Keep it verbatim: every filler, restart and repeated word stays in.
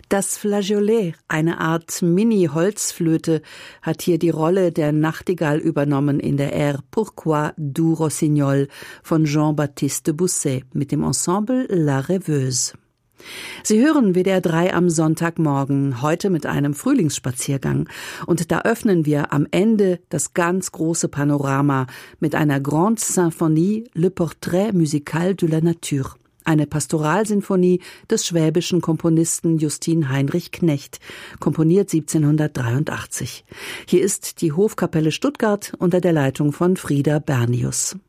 Das Flageolet, eine Art Mini-Holzflöte, hat hier die Rolle der Nachtigall übernommen in der Air Pourquoi du Rossignol von Jean-Baptiste Bousset mit dem Ensemble La Rêveuse. Sie hören W D R drei am Sonntagmorgen, heute mit einem Frühlingsspaziergang. Und da öffnen wir am Ende das ganz große Panorama mit einer Grande Symphonie, Le Portrait musical de la nature. Eine Pastoralsinfonie des schwäbischen Komponisten Justin Heinrich Knecht, komponiert siebzehnhundertdreiundachtzig. Hier ist die Hofkapelle Stuttgart unter der Leitung von Frieda Bernius.